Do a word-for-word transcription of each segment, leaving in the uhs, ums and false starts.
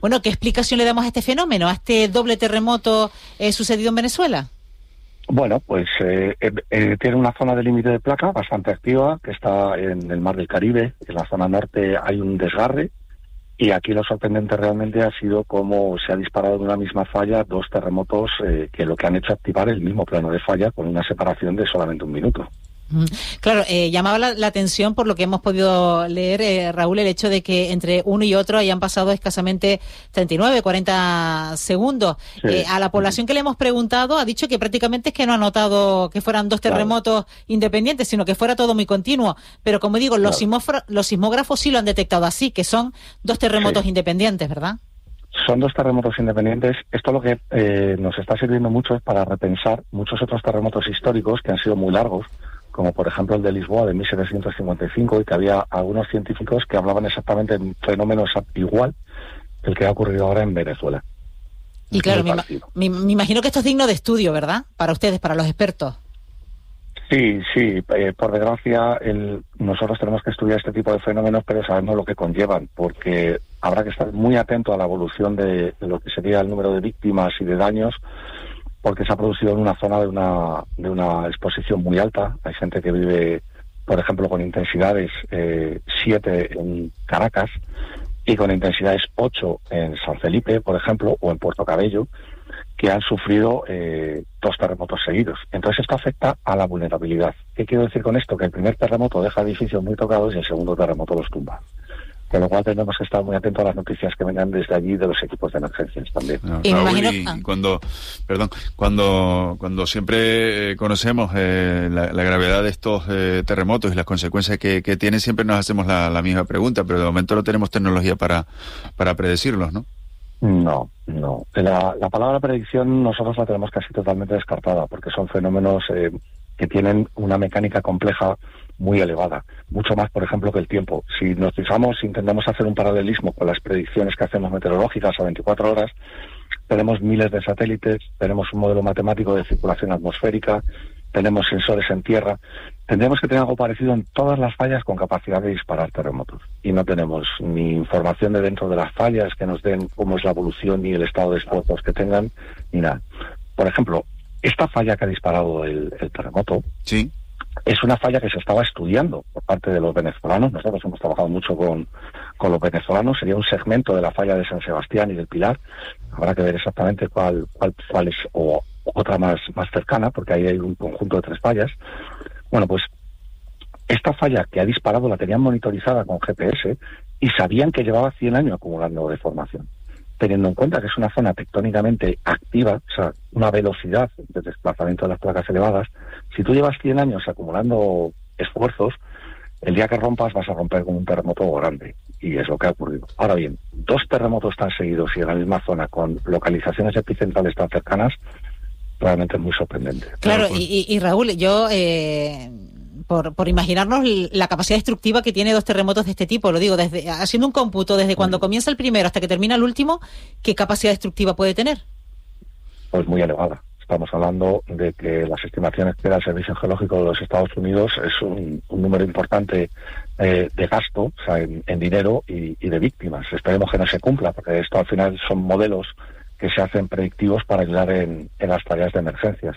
Bueno, ¿qué explicación le damos a este fenómeno, a este doble terremoto eh, sucedido en Venezuela? Bueno, pues eh, eh, tiene una zona de límite de placa bastante activa, que está en el Mar del Caribe. En la zona norte hay un desgarre, y aquí lo sorprendente realmente ha sido cómo se ha disparado en una misma falla dos terremotos eh, que lo que han hecho activar el mismo plano de falla con una separación de solamente un minuto. Claro, eh, llamaba la, la atención por lo que hemos podido leer, eh, Raúl, el hecho de que entre uno y otro hayan pasado escasamente treinta y nueve, cuarenta segundos. Sí. Eh, a la población que le hemos preguntado ha dicho que prácticamente es que no ha notado que fueran dos terremotos claro. independientes, sino que fuera todo muy continuo. Pero como digo, los, claro. los sismógrafos sí lo han detectado así, que son dos terremotos sí. independientes, ¿verdad? Son dos terremotos independientes. Esto lo que eh, nos está sirviendo mucho es para repensar muchos otros terremotos históricos que han sido muy largos, como por ejemplo el de Lisboa de mil setecientos cincuenta y cinco, y que había algunos científicos que hablaban exactamente de fenómenos igual que el que ha ocurrido ahora en Venezuela. Y claro, me, me, me imagino que esto es digno de estudio, ¿verdad? Para ustedes, para los expertos. Sí, sí, eh, por desgracia el, nosotros tenemos que estudiar este tipo de fenómenos, pero sabemos lo que conllevan, porque habrá que estar muy atento a la evolución de, de lo que sería el número de víctimas y de daños, porque se ha producido en una zona de una de una exposición muy alta. Hay gente que vive, por ejemplo, con intensidades eh, siete en Caracas y con intensidades ocho en San Felipe, por ejemplo, o en Puerto Cabello, que han sufrido eh, dos terremotos seguidos. Entonces esto afecta a la vulnerabilidad. ¿Qué quiero decir con esto? Que el primer terremoto deja edificios muy tocados y el segundo terremoto los tumba. Con lo cual tenemos que estar muy atentos a las noticias que vengan desde allí de los equipos de emergencias también. No, y, Raúl, y cuando, perdón, cuando cuando siempre eh, conocemos eh, la, la gravedad de estos eh, terremotos y las consecuencias que, que tienen, siempre nos hacemos la, la misma pregunta, pero de momento no tenemos tecnología para para predecirlos, ¿no? No, no. La, la palabra predicción nosotros la tenemos casi totalmente descartada, porque son fenómenos eh, que tienen una mecánica compleja muy elevada, mucho más, por ejemplo, que el tiempo. Si nos fijamos, si intentamos hacer un paralelismo con las predicciones que hacemos meteorológicas a veinticuatro horas, tenemos miles de satélites, tenemos un modelo matemático de circulación atmosférica, tenemos sensores en tierra. Tendríamos que tener algo parecido en todas las fallas con capacidad de disparar terremotos. Y no tenemos ni información de dentro de las fallas que nos den cómo es la evolución ni el estado de esfuerzos que tengan, ni nada. Por ejemplo, esta falla que ha disparado el, el terremoto, sí, es una falla que se estaba estudiando por parte de los venezolanos. Nosotros hemos trabajado mucho con, con los venezolanos. Sería un segmento de la falla de San Sebastián y del Pilar. Habrá que ver exactamente cuál, cuál, cuál es, o otra más, más cercana, porque ahí hay un conjunto de tres fallas. Bueno, pues esta falla que ha disparado la tenían monitorizada con G P S y sabían que llevaba cien años acumulando deformación. Teniendo en cuenta que es una zona tectónicamente activa, o sea, una velocidad de desplazamiento de las placas elevadas, si tú llevas cien años acumulando esfuerzos, el día que rompas vas a romper con un terremoto grande, y es lo que ha ocurrido. Ahora bien, dos terremotos tan seguidos y en la misma zona, con localizaciones epicentrales tan cercanas, realmente es muy sorprendente. Claro, pues... y, y Raúl, yo... Eh... Por, por imaginarnos la capacidad destructiva que tiene dos terremotos de este tipo, lo digo, desde haciendo un cómputo, desde cuando comienza el primero hasta que termina el último, ¿qué capacidad destructiva puede tener? Pues muy elevada. Estamos hablando de que las estimaciones que da el Servicio Geológico de los Estados Unidos es un, un número importante eh, de gasto, o sea, en, en dinero y, y de víctimas. Esperemos que no se cumpla, porque esto al final son modelos que se hacen predictivos para ayudar en, en las tareas de emergencias.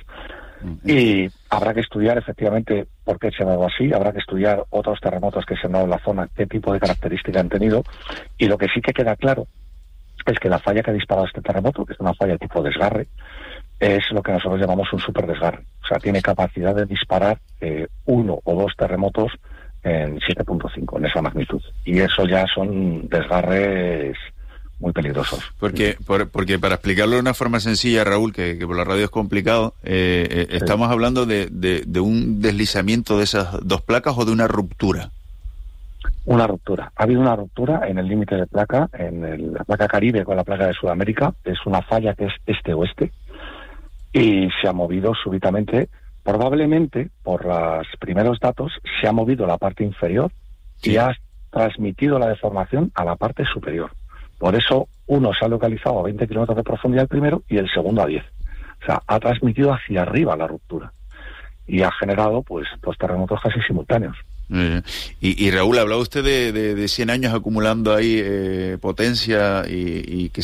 Y habrá que estudiar efectivamente por qué se ha dado así, habrá que estudiar otros terremotos que se han dado en la zona, qué tipo de características han tenido, y lo que sí que queda claro es que la falla que ha disparado este terremoto, que es una falla tipo desgarre, es lo que nosotros llamamos un superdesgarre. O sea, tiene capacidad de disparar eh, uno o dos terremotos en siete punto cinco, en esa magnitud. Y eso ya son desgarres muy peligrosos. Porque por, porque para explicarlo de una forma sencilla, Raúl, que, que por la radio es complicado, eh, eh, sí. estamos hablando de, de, de un deslizamiento de esas dos placas o de una ruptura. Una ruptura. Ha habido una ruptura en el límite de placa, en el, la placa Caribe con la placa de Sudamérica. Es una falla que es este-oeste y se ha movido súbitamente. Probablemente, por los primeros datos, se ha movido la parte inferior sí. y ha transmitido la deformación a la parte superior. Por eso uno se ha localizado a veinte kilómetros de profundidad el primero y el segundo a diez. O sea, ha transmitido hacia arriba la ruptura y ha generado pues dos terremotos casi simultáneos. Eh, y, y Raúl, hablaba usted de, de, de cien años acumulando ahí eh, potencia y, y que